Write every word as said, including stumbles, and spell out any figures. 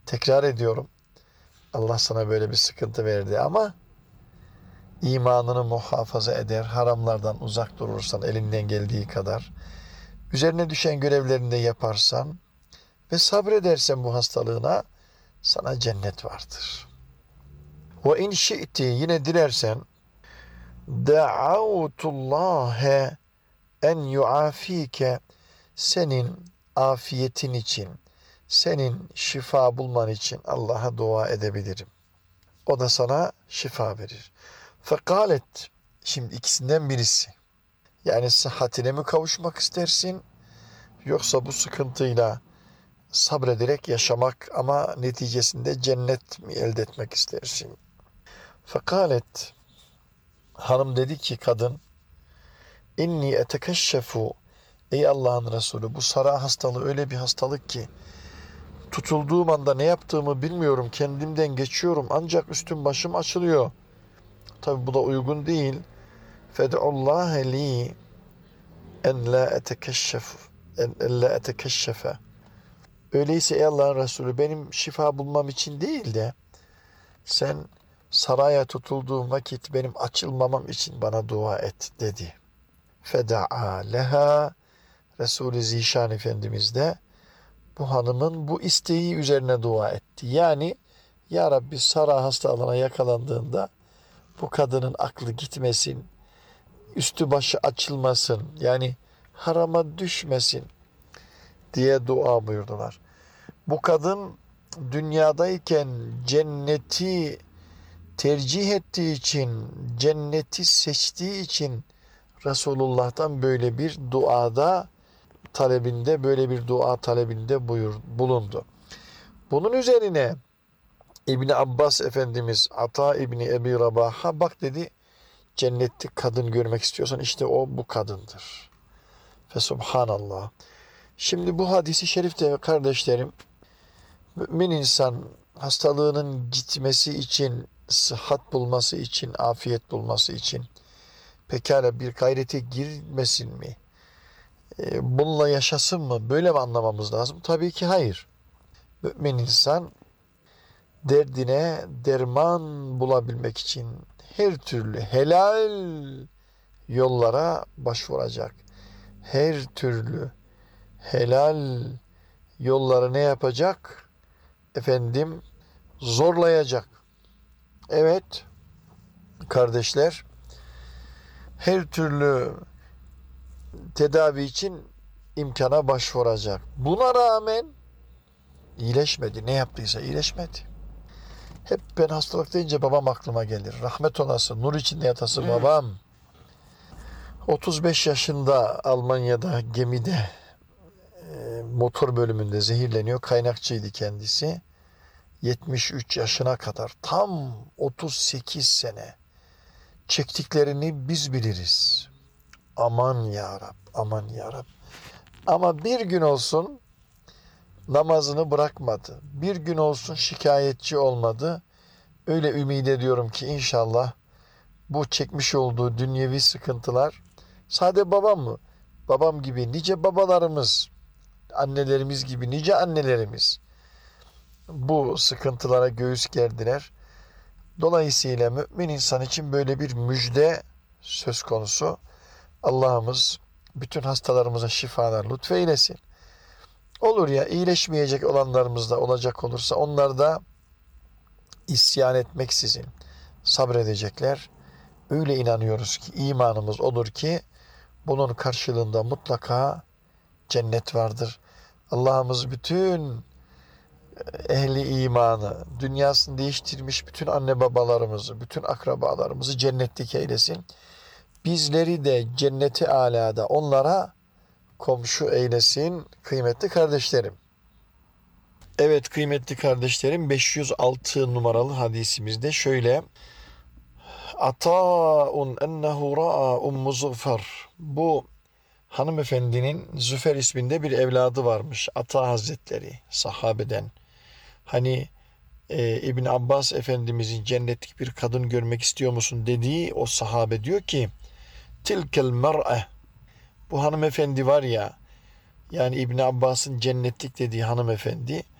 Tekrar ediyorum. Allah sana böyle bir sıkıntı verdi ama imanını muhafaza eder, haramlardan uzak durursan elinden geldiği kadar, üzerine düşen görevlerini de yaparsan ve sabredersen bu hastalığına sana cennet vardır. Ve in şi'ti yine dilersen da'avtullâhe en yuafike senin afiyetin için, senin şifa bulman için Allah'a dua edebilirim. O da sana şifa verir. Fekalet, şimdi ikisinden birisi. Yani sıhhatine mi kavuşmak istersin yoksa bu sıkıntıyla sabrederek yaşamak ama neticesinde cennet mi elde etmek istersin? Fekalet, hanım dedi ki kadın, inni etekeşşefu, ey Allah'ın Resulü, bu sara hastalığı öyle bir hastalık ki tutulduğum anda ne yaptığımı bilmiyorum, kendimden geçiyorum ancak üstüm başım açılıyor. Tabi bu da uygun değil. Fed'ullâhe li en la etekeşşef en la etekeşşefe. Öyleyse ey Allah'ın Resulü, benim şifa bulmam için değil de sen saraya tutulduğum vakit benim açılmamam için bana dua et dedi. Feda'a leha, Resul-i Zişan Efendimiz de bu hanımın bu isteği üzerine dua etti. Yani ya Rabbi, sara hastalığına yakalandığında bu kadının aklı gitmesin, üstü başı açılmasın, yani harama düşmesin diye dua buyurdular. Bu kadın dünyadayken cenneti tercih ettiği için, cenneti seçtiği için Resulullah'tan böyle bir duada talebinde, böyle bir dua talebinde buyur, bulundu. Bunun üzerine İbni Abbas Efendimiz Ata İbni Ebi Rabah'a bak dedi, cennette kadın görmek istiyorsan işte o bu kadındır. Fe subhanallah. Şimdi bu hadisi şerifte kardeşlerim, mümin insan hastalığının gitmesi için, sıhhat bulması için, afiyet bulması için pekala bir gayrete girmesin mi? E, bununla yaşasın mı? Böyle mi anlamamız lazım? Tabii ki hayır. Mümin insan derdine derman bulabilmek için her türlü helal yollara başvuracak. Her türlü helal yolları ne yapacak? Efendim, zorlayacak. Evet kardeşler, her türlü tedavi için imkana başvuracak. Buna rağmen iyileşmedi. Ne yaptıysa iyileşmedi. Hep ben hastalık deyince babam aklıma gelir. Rahmet olası, nur içinde yatası Evet. babam. otuz beş yaşında Almanya'da gemide e, motor bölümünde zehirleniyor. Kaynakçıydı kendisi. yetmiş üç yaşına kadar tam otuz sekiz sene çektiklerini biz biliriz. Aman ya Rab, aman ya Rab. Ama bir gün olsun namazını bırakmadı. Bir gün olsun şikayetçi olmadı. Öyle ümit ediyorum ki inşallah bu çekmiş olduğu dünyevi sıkıntılar, sade babam mı? Babam gibi nice babalarımız, annelerimiz gibi nice annelerimiz bu sıkıntılara göğüs gerdiler. Dolayısıyla mümin insan için böyle bir müjde söz konusu. Allah'ımız bütün hastalarımıza şifalar lütfeylesin. Olur ya, iyileşmeyecek olanlarımız da olacak olursa onlar da isyan etmeksizin sabredecekler. Öyle inanıyoruz ki, imanımız odur ki bunun karşılığında mutlaka cennet vardır. Allah'ımız bütün ehli imanı, dünyasını değiştirmiş bütün anne babalarımızı, bütün akrabalarımızı cennetlik eylesin. Bizleri de cenneti alada onlara komşu eylesin kıymetli kardeşlerim. Evet kıymetli kardeşlerim, beş yüz altı numaralı hadisimizde şöyle: Ata'un ennehu ra'a ummu Züfer. Bu hanımefendinin Züfer isminde bir evladı varmış. Ata Hazretleri sahabeden. Hani e, İbn Abbas Efendimizin cennetlik bir kadın görmek istiyor musun dediği o sahabe diyor ki, tilkel mer'e, bu hanımefendi var ya, yani İbn Abbas'ın cennetlik dediği hanımefendi,